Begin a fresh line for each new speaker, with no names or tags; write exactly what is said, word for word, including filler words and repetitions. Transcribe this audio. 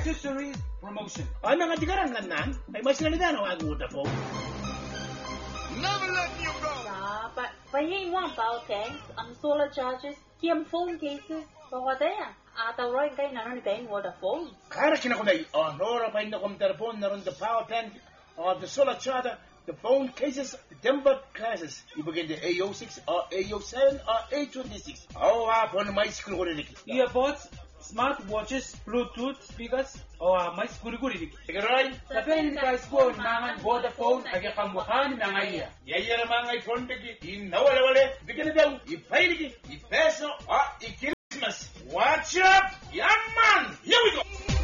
accessories promotion.
Ay mga digarang nan, ay mas nalidano ang Vodafone.
Never let you go.
Dạ, phải phải hy vọng bảo kén, ang solar charges, kiam phone cases, bawa daya. Atau roy kay nanon kay Vodafone.
Kara kinakunay, oh, nora pa hindi kong telefon naron the power bank, or the solar charger, the phone cases, the temper classes. Ibigay the A O six, or A O seven, or A twenty-six. Oh, hapon may school ko rin.
Earpods, smart watches, Bluetooth speakers, o uh, may guri-guri dik.
Sigaray,
Sa peninkas ko, nangan Vodafone, agakamuhan na ngaya.
yaya na mga iPhone diki, inawala-wala, bigyan na daw, ipay diki, ipeso, ah, i-Christmas. Watch up, young man! Here we go!